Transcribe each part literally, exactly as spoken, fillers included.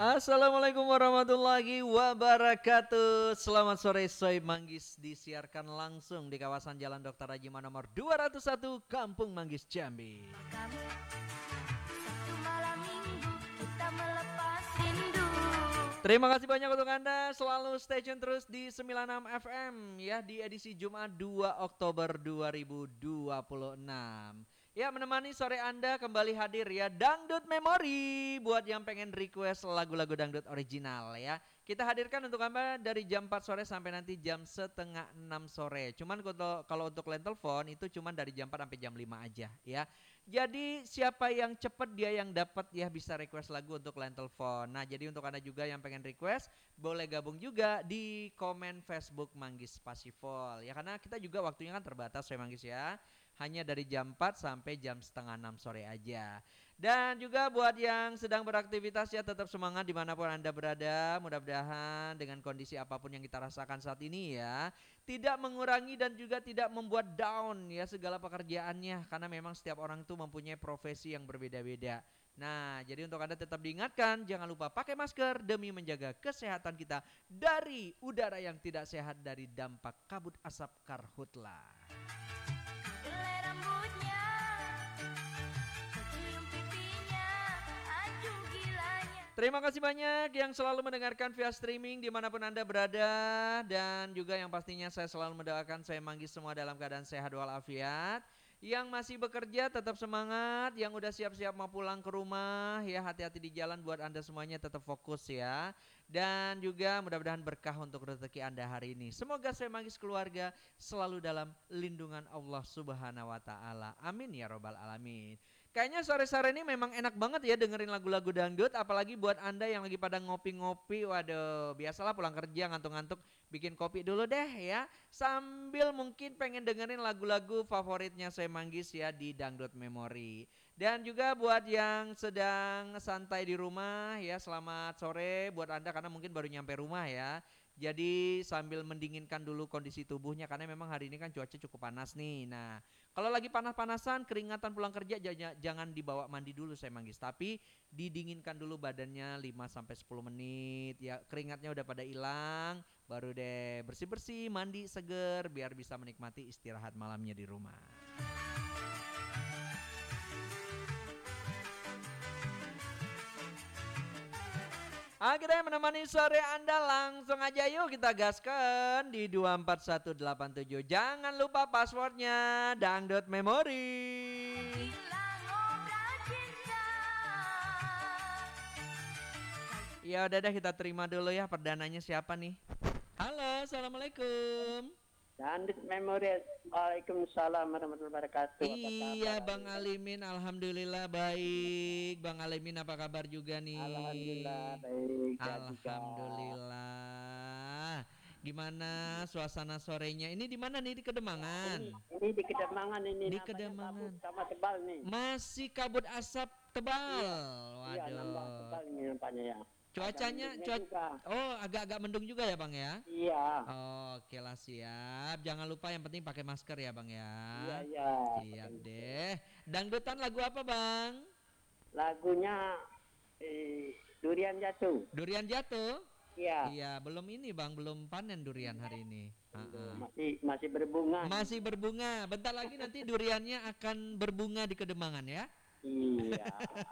Assalamualaikum warahmatullahi wabarakatuh. Selamat sore Soy Manggis, disiarkan langsung di kawasan Jalan Dokter Rajima nomor dua ratus satu Kampung Manggis Jambi. Terima kasih banyak untuk Anda selalu stay tune terus di sembilan puluh enam F M ya, di edisi Jumat dua Oktober dua ribu dua puluh enam. Ya, menemani sore Anda kembali hadir ya Dangdut Memory buat yang pengen request lagu-lagu dangdut original ya. Kita hadirkan untuk Anda dari jam empat sore sampai nanti jam setengah enam sore. Cuman kalau, kalau untuk line telepon itu cuman dari jam empat sampai jam lima aja ya. Jadi siapa yang cepat dia yang dapat ya bisa request lagu untuk line telepon. Nah, jadi untuk Anda juga yang pengen request boleh gabung juga di komen Facebook Manggis Pasifol. Ya karena kita juga waktunya kan terbatas ya Manggis ya. Hanya dari jam empat sampai jam setengah enam sore aja. Dan juga buat yang sedang beraktivitas ya tetap semangat dimanapun Anda berada. Mudah-mudahan dengan kondisi apapun yang kita rasakan saat ini ya, tidak mengurangi dan juga tidak membuat down ya segala pekerjaannya. Karena memang setiap orang itu mempunyai profesi yang berbeda-beda. Nah, jadi untuk Anda tetap diingatkan jangan lupa pakai masker demi menjaga kesehatan kita dari udara yang tidak sehat dari dampak kabut asap karhutla. Terima kasih banyak yang selalu mendengarkan via streaming dimanapun Anda berada. Dan juga yang pastinya saya selalu mendoakan saya Manggis semua dalam keadaan sehat walafiat. Yang masih bekerja tetap semangat. Yang udah siap-siap mau pulang ke rumah ya hati-hati di jalan buat Anda semuanya tetap fokus ya. Dan juga mudah-mudahan berkah untuk rezeki Anda hari ini. Semoga saya Manggis keluarga selalu dalam lindungan Allah Subhanahu wa taala. Amin ya robbal alamin. Kayaknya sore-sore ini memang enak banget ya dengerin lagu-lagu dangdut. Apalagi buat Anda yang lagi pada ngopi-ngopi. Waduh, biasalah pulang kerja ngantuk-ngantuk bikin kopi dulu deh ya. Sambil mungkin pengen dengerin lagu-lagu favoritnya saya Manggis ya di Dangdut Memory. Dan juga buat yang sedang santai di rumah ya, selamat sore buat Anda karena mungkin baru nyampe rumah ya. Jadi sambil mendinginkan dulu kondisi tubuhnya karena memang hari ini kan cuaca cukup panas nih. Nah, kalau lagi panas-panasan keringatan pulang kerja jangan dibawa mandi dulu saya Manggis, tapi didinginkan dulu badannya lima sampai sepuluh menit ya, keringatnya udah pada hilang, baru deh bersih-bersih, mandi seger biar bisa menikmati istirahat malamnya di rumah. Akhirnya menemani sore Anda langsung aja yuk kita gaskan di dua empat satu delapan tujuh. Jangan lupa passwordnya Dangdut Memory. Ya udah deh kita terima dulu ya perdananya siapa nih. Halo, assalamualaikum. Dangdut Memory. Waalaikumsalam warahmatullahi wabarakatuh. Iya Bang Alimin, alhamdulillah baik. Bang Alimin apa kabar juga nih? Alhamdulillah baik. Alhamdulillah. Gimana suasana sorenya? Ini di mana nih, di Kedemangan? Ini, ini di Kedemangan ini. Di Kedemangan. Kedemangan. Sama tebal nih. Masih kabut asap tebal. Iya, Waduh. iya nambah tebal ini nampaknya ya. Cuacanya, cuaca, oh agak-agak mendung juga ya Bang ya? Iya. Oke lah siap. Jangan lupa yang penting pakai masker ya Bang ya. Iya iya. Siap deh. Dangdutan lagu apa Bang? Lagunya eh, Durian Jatuh. Durian Jatuh? Iya. Iya, belum ini Bang, belum panen durian hari ini. Uh-uh. Masih masih berbunga. Masih berbunga. Bentar lagi nanti duriannya akan berbunga di Kedemangan ya. Iya.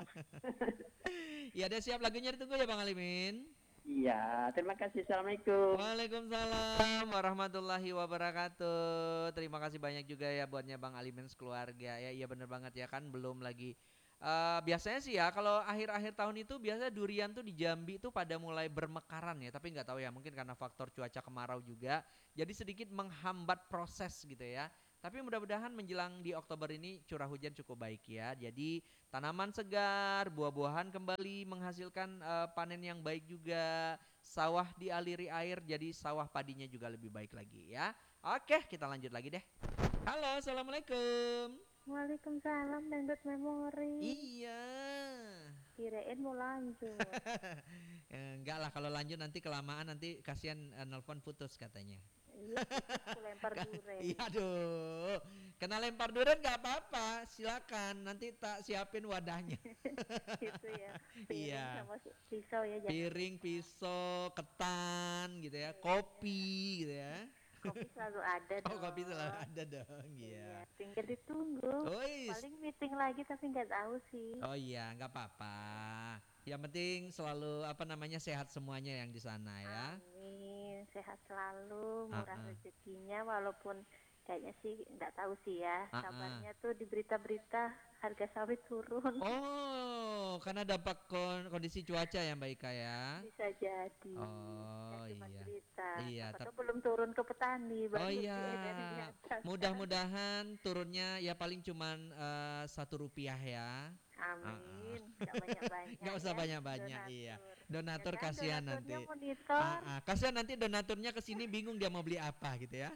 Ya, udah siap, lagunya ditunggu ya Bang Alimin. Iya, terima kasih. Assalamualaikum. Waalaikumsalam warahmatullahi wabarakatuh. Terima kasih banyak juga ya buatnya Bang Alimin sekeluarga ya. Iya bener banget ya kan belum lagi. Uh, biasanya sih ya kalau akhir-akhir tahun itu biasanya durian tuh di Jambi tuh pada mulai bermekaran ya, tapi nggak tahu ya mungkin karena faktor cuaca kemarau juga jadi sedikit menghambat proses gitu ya. Tapi mudah-mudahan menjelang di Oktober ini curah hujan cukup baik ya. Jadi tanaman segar, buah-buahan kembali menghasilkan uh, panen yang baik juga. Sawah dialiri air jadi sawah padinya juga lebih baik lagi ya. Oke, kita lanjut lagi deh. Halo, assalamualaikum. Waalaikumsalam, Dangdut Memory. Iya. Kirain mau lanjut. Enggak lah, kalau lanjut nanti kelamaan nanti kasihan uh, nelpon putus katanya. Iya, aku lempar durian. Iya aduh, kena lempar durian nggak apa-apa, silakan nanti tak siapin wadahnya. Gitu ya. Iya, Iya. sama si- pisau ya, jangan Piring, lupa. pisau, ketan gitu ya, kopi gitu ya. Kopi selalu ada Oh, dong. kopi selalu ada dong, Iya, iya. tinggal ditunggu. Oh, is- Paling meeting lagi tapi nggak tahu sih. oh iya, nggak apa-apa. Yang penting selalu apa namanya sehat semuanya yang di sana ya. Amin, sehat selalu, murah Ah, ah. rezekinya walaupun kayaknya sih nggak tahu sih ya. Ah, ah. Kabarnya tuh di berita-berita harga sawit turun. Oh, karena dampak kon- kondisi cuaca ya Mbak Ika ya. Bisa jadi. Oh, Ya, cuma iya. berita. Iya, Siapa tap- tahu belum turun ke petani, baru Oh iya, diedarin di atas. mudah-mudahan turunnya ya paling cuman eh, satu rupiah ya. Amin, nggak banyak-banyak. Nggak usah ya, banyak-banyak, iya. donatur. Donatur Ya kan, kasihan donaturnya nanti. monitor, Ah, ah. Kasihan nanti donaturnya ke sini bingung dia mau beli apa gitu ya.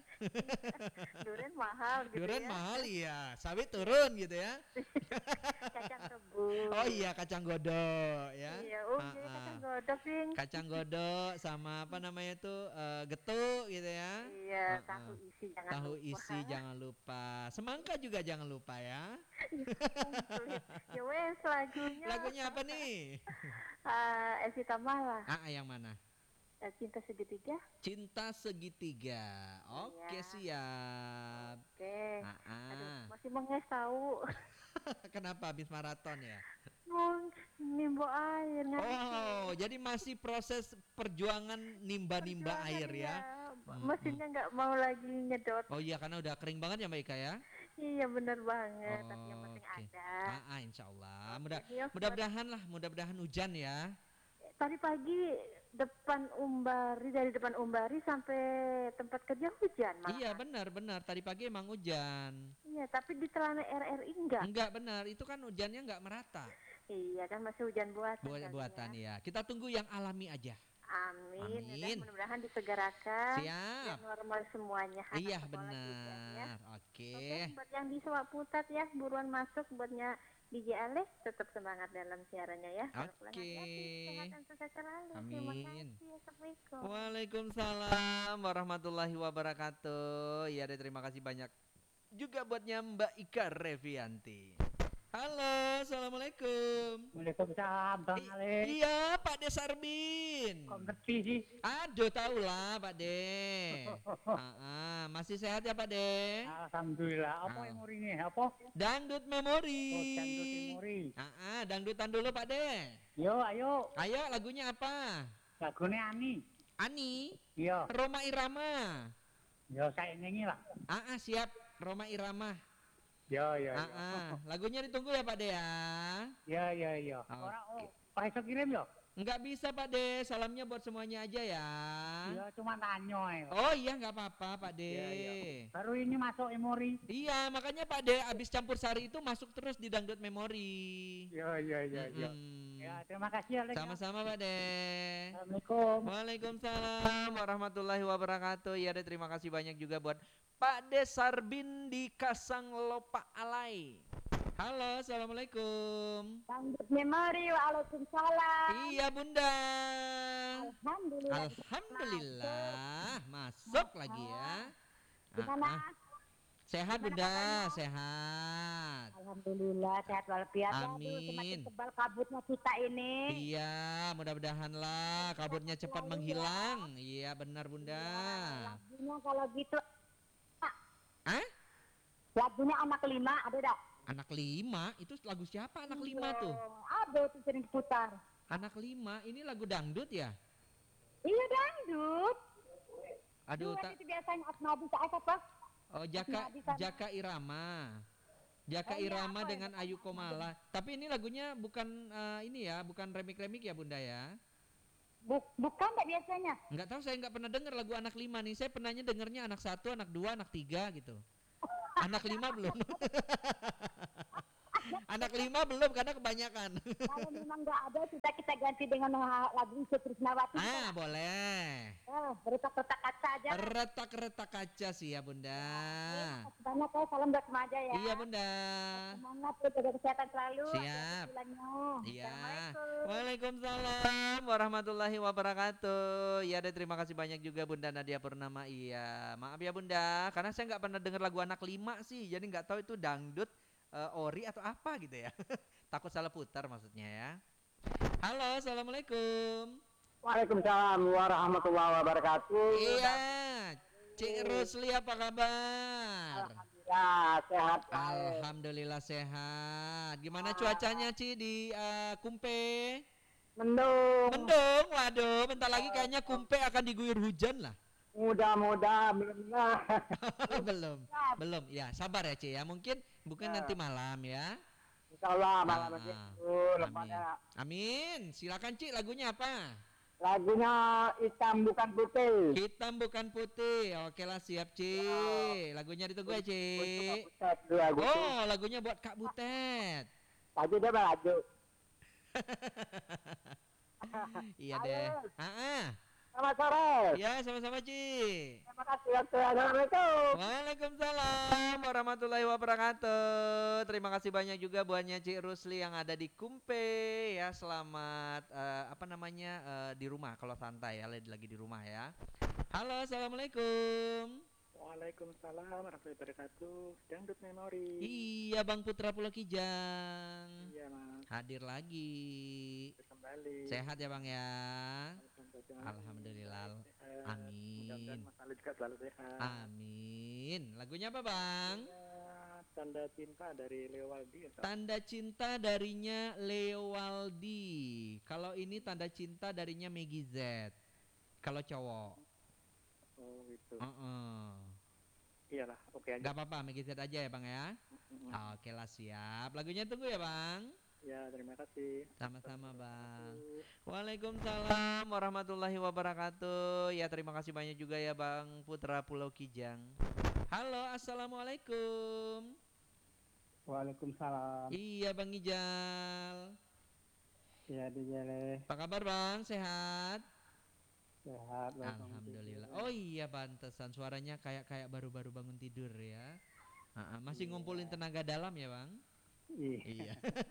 durian mahal gitu Durian ya. mahal iya, sawit turun gitu ya. Kacang rebus. Oh iya, kacang godok ya. Iya, oh Ah, iya, ah. kacang godok sih. Kacang godok sama apa namanya itu eh, getuk gitu ya. Iya, Ah, tahu ah. isi jangan Tahu lupa. isi jangan lupa. Semangka juga jangan lupa ya. Sulit. Ya wes lagunya. Lagunya apa nih? Ah, Evita Mala, Ah, yang mana? eh, Cinta Segitiga. Cinta Segitiga. Oke, Iya. siap. Oke. Ah, Aduh, ah. masih menges tahu. Kenapa habis maraton ya? Mau nimbo air ngantuk. Oh, jadi masih proses perjuangan nimba-nimba Perjuangan, air ya. iya. Mm-mm. Mesinnya nggak mau lagi nyedot. Oh iya, karena udah kering banget ya Mbak Ika ya. Iya bener banget. Tapi yang Oh, penting oke. ada. Ah, ah, insya Allah. Mudah, Iya, mudah-mudahan lah, mudah-mudahan hujan ya. tadi pagi depan Umbari, dari depan Umbari sampai tempat kerja hujan malah. Iya benar benar. Tadi pagi emang hujan. Iya, tapi di Telana R R I enggak. Enggak benar. Itu kan hujannya enggak merata. Iya kan masih hujan buatan. Buat kali buatan ya. ya. Kita tunggu yang alami aja. Amin. Ya kan, Amin. mudah-mudahan disegerakan. Siap. Biar normal semuanya. Anak Iya sekolah juga, ya. benar. Oke. Oke, buat yang di Sewak Putat ya, buruan masuk. Buatnya D J Alex tetap semangat dalam siarannya ya. Selalu pulang Oke. hati-hati, sehat dan sukses selalu. Terima Amin. kasih. Assalamualaikum. Waalaikumsalam warahmatullahi wabarakatuh. Ya, deh, terima kasih banyak juga buatnya Mbak Ika Revianti. Halo, assalamualaikum. Waalaikumsalam, Bang I- Alex. iya, Pak De Sarbin. Kok ngerti sih? Aduh, tahu lah Pak De. Ah, ah, masih sehat ya Pak De? Alhamdulillah. Apa Ah. yang ini? Apa? Dangdut memori. Oh, Candut Timuri. Ah, ah, dangdutan dulu Pak De. Yo, ayo. Ayo, lagunya apa? Lagunya Ani. Ani, Yo, Roma Irama. yo saya nyanyi lah. Ah, ah, siap, Roma Irama. Yo, yo, Ah, yo. ah. Lagunya ditunggu ya Pak De ya. Yo, yo, yo. Oke. Orang, oh, Pak Iso kirim yo. Enggak bisa Pak De, salamnya buat semuanya aja ya. Yo, cuma tanya ya. Oh iya nggak apa-apa Pak De. Iya, iya. Baru ini masuk Emori. Iya makanya Pak De abis campur sari itu masuk terus di dangdut memori. Yo, yo, yo, yo. Mm-mm. Ya, terima kasih Alex. ya. Sama-sama Pak De. Assalamualaikum. Waalaikumsalam warahmatullahi wabarakatuh. Ya, deh, terima kasih banyak juga buat Pak De Sarbin di Kasang Lopa Alai. Halo, assalamualaikum. Dangdut memori, waalaikumsalam. Iya Bunda. Alhamdulillah. Alhamdulillah masuk lagi ya. Gimana? Ah, ah. Sehat Bunda, sehat. Alhamdulillah sehat walafiat. Aduh, Amin. semakin tebal kabutnya kita ini. Iya, mudah-mudahan lah kabutnya cepat menghilang. Iya benar Bunda. Lagunya kalau gitu, Hah? lagunya anak lima ada dak? Anak lima? Itu lagu siapa anak lima tuh? Ada tuh sering diputar. Anak lima, ini lagu dangdut ya? Iya dangdut. Aduh, Dua tak. itu biasanya Asnabi saat apa? Oh, Jaka Asnabi sama- Jaka Irama. Jaka Oh, iya, Irama apa dengan ya? Ayu Komala. Tapi ini lagunya bukan eh, ini ya, bukan remik-remik ya Bunda ya? Buk- bukan tak biasanya. Enggak tahu, saya nggak pernah dengar lagu anak lima nih. Saya pernahnya dengarnya anak satu, anak dua, anak tiga gitu. Anak lima belum. Anak lima belum karena kebanyakan. Kalau memang nggak ada, sudah kita ganti dengan lagu Isu Trisnawati. Ah, boleh. Eh, retak-retak kaca aja. Retak-retak kaca sih ya Bunda. Makasih banyak ya, salam buat semua aja ya. Iya Bunda. Semangat ya, jaga kesehatan selalu. Siap. Hati-hati bulannya. Iya. Assalamualaikum. Waalaikumsalam warahmatullahi wabarakatuh. Ya, deh, terima kasih banyak juga Bunda Nadia Purnama. Iya, maaf ya Bunda, karena saya nggak pernah dengar lagu anak lima sih, jadi nggak tahu itu dangdut, eh, ori atau apa gitu ya. Takut salah putar maksudnya ya. Halo, assalamualaikum. Waalaikumsalam warahmatullahi wabarakatuh. Iya, Cik Rusli apa kabar? Alhamdulillah sehat. Alhamdulillah sehat. Gimana cuacanya Ci di uh, Kumpe? Mendung. Mendung, waduh, bentar lagi kayaknya Kumpe akan diguyur hujan lah. Mudah-mudahan belum. belum, belum. Ya, sabar ya Ci ya. Mungkin mungkin Ya. nanti malam ya. Insya Allah malam Ah, itu Amin. lepasnya. Amin. Silakan Ci, lagunya apa? Lagunya hitam bukan putih. Hitam bukan putih. Oke lah, siap Ci. Lagunya ditunggu ya Ci. Untuk Butet dua gitu. Oh, lagunya buat Kak Butet. Tadi dia baju. Iya deh. Ah, ah. Selamat sore. Ya, sama-sama Ci. Terima kasih. Assalamualaikum. Waalaikumsalam warahmatullahi wabarakatuh. Terima kasih banyak juga buatnya Cik Rusli yang ada di Kumpe ya. Selamat eh, apa namanya eh, di rumah kalau santai ya, lagi di rumah ya. Halo, assalamualaikum. Waalaikumsalam warahmatullahi wabarakatuh. Dangdut memori. Iya, Bang Putra Pulau Kijang. Iya mas. Hadir lagi. Kembali. Sehat ya Bang ya. Alhamdulillah. Alhamdulillah. Sehat. Amin. Mudah-mudahan Mas Ali juga selalu sehat. Amin. Lagunya apa Bang? Ya, Tanda cinta dari Leo Waldi. Ya, Sob? Tanda cinta darinya Leowaldi. Kalau ini tanda cinta darinya Meggy Z. Kalau cowok. Oh gitu. Heeh. Iyalah, oke aja. Gak apa-apa, Meggy Z aja ya Bang ya. Mm-mm. Oke lah, siap. Lagunya tunggu ya Bang. Ya, terima kasih. Sama-sama Bang. Waalaikumsalam warahmatullahi wabarakatuh. Ya terima kasih banyak juga ya Bang Putra Pulau Kijang. Halo, assalamualaikum. Waalaikumsalam. Iya Bang Ijal. Ya, di Jele. Apa kabar Bang? Sehat? Sehat. Alhamdulillah. Oh iya, pantesan suaranya kayak kayak baru-baru bangun tidur ya. Ah, ah, masih ngumpulin tenaga dalam ya Bang? Iya. Iya.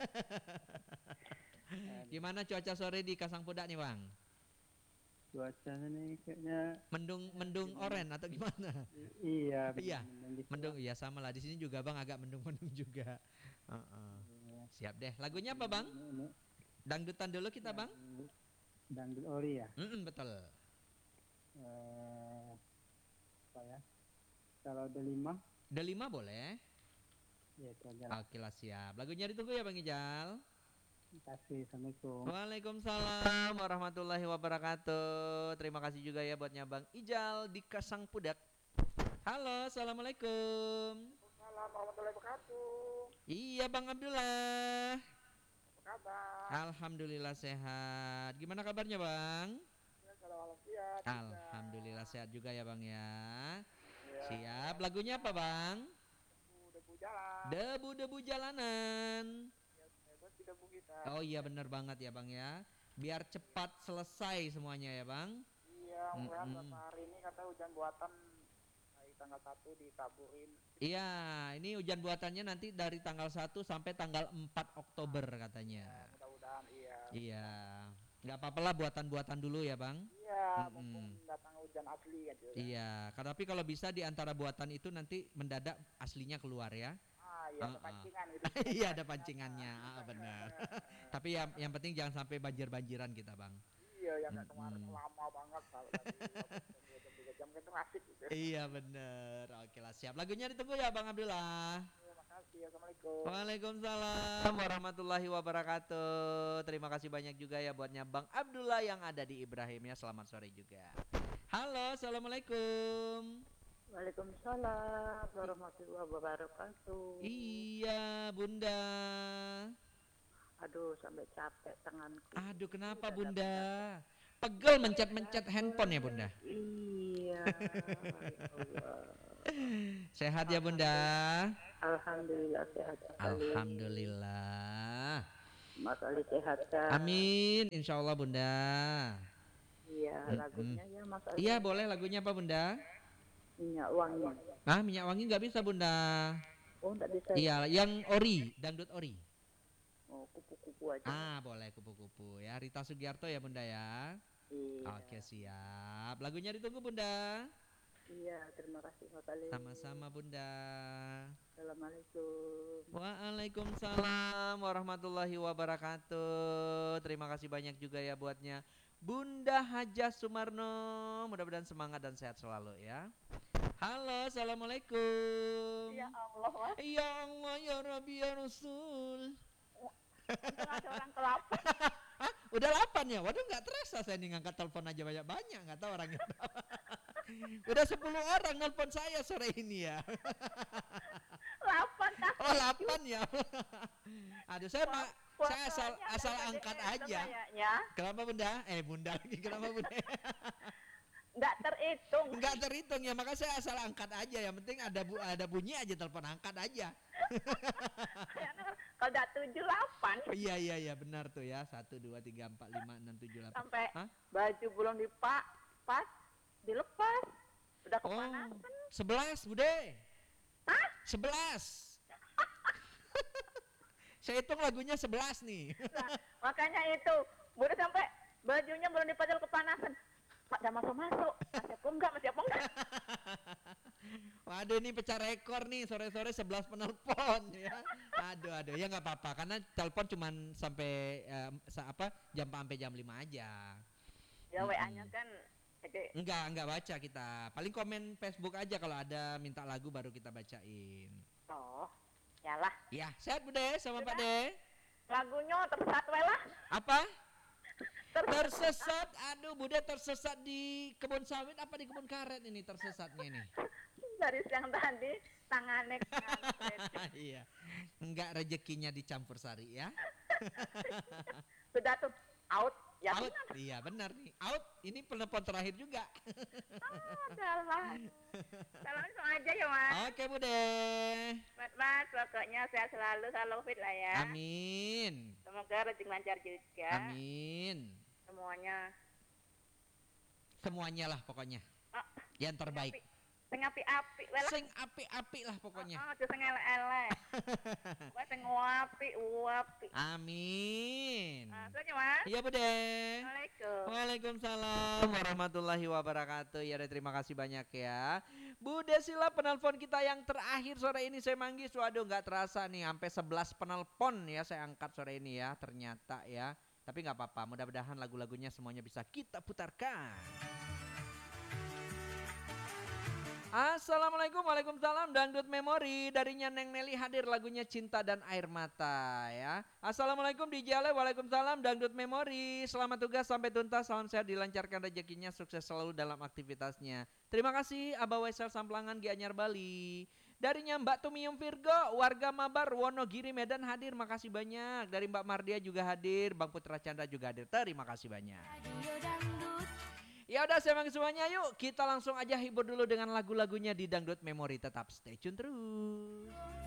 Gimana cuaca sore di Kasangpudak nih Bang? Cuacanya nih kayaknya Mendung mendung oren atau gimana? iya. Iya, mendung gitu. Mendung, iya sama lah. Di sini juga Bang agak mendung-mendung juga. Heeh. Siap deh. Lagunya apa Bang? Ini, ini Dangdutan dulu kita Bang. dangdut ori ya. Mm-mm, betul. Eh, apa ya? Kalau ada lima, Delima boleh. ya itu aja lah. Oke lah, siap. Lagunya ditunggu ya Bang Ijal. Terima kasih. Assalamualaikum. Waalaikumsalam warahmatullahi wabarakatuh. Terima kasih juga ya buatnya Bang Ijal di Kasangpudak. Halo, assalamualaikum. Waalaikumsalam warahmatullahi wabarakatuh. Iya Bang Abdullah. Apa kabar? Alhamdulillah sehat. Gimana kabarnya Bang? Ya, kalau walafiat. Alhamdulillah sehat juga ya Bang ya. Ya. Siap. Lagunya apa Bang? Debu jalan. Debu-debu jalanan. Hebat di debu kita. Oh iya benar banget ya Bang ya. Biar cepat selesai semuanya ya Bang. Iya, mudah Mm-mm. hari ini kata hujan buatan dari tanggal satu ditaburin. Iya, ini hujan buatannya nanti dari tanggal satu sampai tanggal empat Oktober katanya. Mudah-mudahan iya. Iya. Nggak apa-apa lah buatan-buatan dulu ya Bang. Iya, Mm-mm. mumpung datang hujan asli aja. Iya, tapi kalau bisa di antara buatan itu nanti mendadak aslinya keluar ya. Ah, iya, ada Uh-uh. pancingan itu. Iya ada pancingannya, ah, benar. Tapi yang yang penting jangan sampai banjir-banjiran kita Bang. Iya, yang kayak kemarin Mm-mm. lama banget kalau tadi dua jam tiga jam kan itu asik gitu. Iya bener, oke lah siap. Lagunya ditunggu ya Bang Abdullah. Terima kasih. Assalamualaikum. Waalaikumsalam warahmatullahi wabarakatuh. Terima kasih banyak juga ya buatnya Bang Abdullah yang ada di Ibrahim ya. Selamat sore juga. Halo, assalamualaikum. Waalaikumsalam warahmatullahi wabarakatuh. Iya Bunda. Aduh, sampai capek tanganku. Aduh kenapa Bunda? Pegel mencet-mencet handphone ya Bunda. Iya. Ya Allah. Sehat ya Bunda. Alhamdulillah sehat sekali. Alhamdulillah. Mas Ali sehat kan? Amin. Insya Allah Bunda. Iya, Mm-mm. lagunya ya Mas Ali. Iya boleh lagunya apa Bunda? Minyak wangi. Ah minyak wangi nggak bisa Bunda. Oh, enggak bisa. Iya yang ori, dangdut ori. Oh, kupu-kupu aja. Ah boleh kupu-kupu ya. Rita Sugiarto ya Bunda ya. Iya. Oke siap. Lagunya ditunggu Bunda. Iya, terima kasih Kak Kali. Sama-sama Bunda. Assalamualaikum. Waalaikumsalam warahmatullahi wabarakatuh. Terima kasih banyak juga ya buatnya Bunda Hajah Sumarno. Mudah-mudahan semangat dan sehat selalu ya. Halo, assalamualaikum. Ya Allah, Mas. Ya Allah ya Rabbi ya Rasul. Untung ada orang kelapa. Hah? Udah delapan ya? Waduh nggak terasa saya nih ngangkat telepon aja banyak-banyak. Nggak tahu orangnya. Udah sepuluh orang nelpon saya sore ini ya. Delapan tak. Oh delapan ya. Aduh saya ma saya asal asal angkat aja. Kayaknya. Kenapa Bunda? Eh Bunda lagi kenapa Bunda? Nggak terhitung. Enggak terhitung ya, maka saya asal angkat aja. Yang penting ada bu ada bunyi aja telepon angkat aja. Kalau udah tujuh delapan. Iya iya iya benar tuh ya. Satu dua tiga empat lima enam tujuh delapan. Sampai Hah? baju belum dipak pas dilepas. Udah Oh kepanasan. sebelas Bude. Hah? Sebelas. Saya hitung lagunya sebelas nih. Nah, makanya itu udah sampai bajunya belum dipacal kepanasan. Pak udah masuk-masuk. Masih apa enggak? Masih apa enggak? Waduh ini pecah rekor nih sore-sore sebelas penelpon ya. Aduh aduh ya nggak apa-apa karena telepon cuman sampai eh, sa- apa jam sampai jam lima aja. Ya Mm-mm. W A-nya kan gede. Enggak enggak baca kita. Paling komen Facebook aja kalau ada minta lagu baru kita bacain. Oh, yalah. Ya, sehat Bude sama Pak Sudah. De. Lagunya tersesat we lah. Apa? Tersesat. Tersesat. Aduh Bude tersesat di kebun sawit apa di kebun karet ini tersesatnya ini? Dari siang tadi tangannya kena. Iya. Enggak rezekinya dicampur sari ya. Sudah tuh out. Ya Out. benar. Iya benar nih. Out. Ini penelpon terakhir juga. Adalah. Salam aja ya mas. Oke Bude. Mas, mas, pokoknya sehat selalu, selalu fit lah ya. Amin. Semoga rezeki lancar juga. Amin. Semuanya. Semuanya lah pokoknya. Oh, Yang terbaik. sing api-api we lah. Sing api-api lah pokoknya. Oh, oh, sing elek-elek. Wah, sing wapi, wapi. Amin. Nah, selanjutnya mas. Iya Bude. Assalamualaikum. Waalaikumsalam warahmatullahi wabarakatuh. Ya terima kasih banyak ya. Bu Desila penelpon kita yang terakhir sore ini saya manggis. Waduh nggak terasa nih sampai sebelas penelpon ya saya angkat sore ini ya ternyata ya. Tapi nggak apa-apa mudah-mudahan lagu-lagunya semuanya bisa kita putarkan. Assalamualaikum, waalaikumsalam. Dangdut Memori darinya Neng Nelly hadir lagunya Cinta dan Air Mata ya. Assalamualaikum D J Ale, waalaikumsalam. Dangdut Memori, selamat tugas sampai tuntas. Salam sehat, dilancarkan rezekinya, sukses selalu dalam aktivitasnya. Terima kasih Abah Wesel Samplangan Gianyar Bali. Darinya Mbak Tumium Virgo, warga Mabar Wonogiri Medan hadir. Makasih banyak. Dari Mbak Mardia juga hadir, Bang Putra Chandra juga hadir. Terima kasih banyak. Ya udah saya manggil semuanya yuk kita langsung aja hibur dulu dengan lagu-lagunya di Dangdut Memori, tetap stay tune terus.